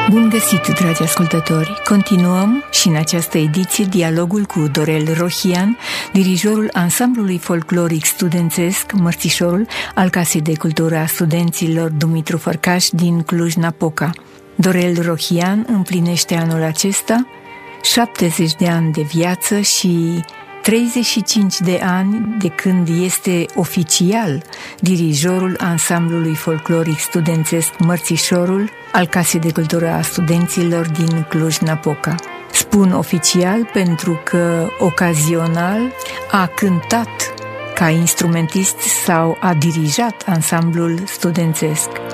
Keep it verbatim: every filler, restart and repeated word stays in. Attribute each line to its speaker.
Speaker 1: Bun găsit, dragi ascultători! Continuăm și în această ediție dialogul cu Dorel Rohian, dirijorul ansamblului folcloric studențesc Mărțișorul al Casei de Cultură a Studenților Dumitru Fărcaș din Cluj-Napoca. Dorel Rohian împlinește anul acesta șaptezeci de ani de viață și treizeci și cinci de ani de când este oficial dirijorul ansamblului folcloric studențesc Mărțișorul al Casei de Cultură a Studenților din Cluj-Napoca. Spun oficial pentru că ocazional a cântat ca instrumentist sau a dirijat ansamblul studențesc.